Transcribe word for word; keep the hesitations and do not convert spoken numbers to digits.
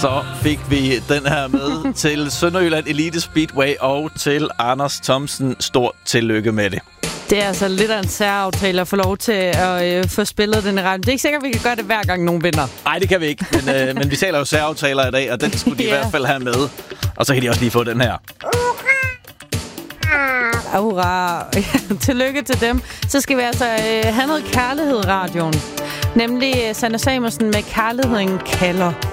Så fik vi den her med til Sønderjylland Elite Speedway og til Anders Thomsen. Stort tillykke med det. Det er altså lidt af en særaftale at få lov til at øh, få spillet den i radioen. Det er ikke sikkert, at vi kan gøre det hver gang nogen vinder. Nej, det kan vi ikke. Men, øh, men vi taler jo særaftaler i dag, og den skulle de yeah. i hvert fald have med. Og så kan de også lige få den her. Hurra! Tillykke til dem. Så skal vi altså øh, have noget kærlighed i radioen. Nemlig Sanne Samuelsen med Kærligheden kalder.